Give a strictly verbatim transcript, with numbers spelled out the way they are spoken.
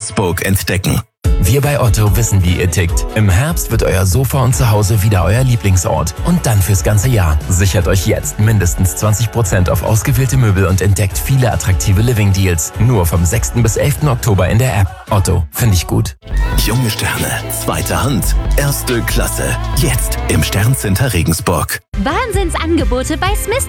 Regensburg entdecken. Wir bei Otto wissen, wie ihr tickt. Im Herbst wird euer Sofa und Zuhause wieder euer Lieblingsort. Und dann fürs ganze Jahr. Sichert euch jetzt mindestens zwanzig Prozent auf ausgewählte Möbel und entdeckt viele attraktive Living-Deals. Nur vom sechsten bis elften Oktober in der App. Otto, finde ich gut. Junge Sterne, zweite Hand, erste Klasse. Jetzt im Sterncenter Regensburg. Wahnsinnsangebote bei Smith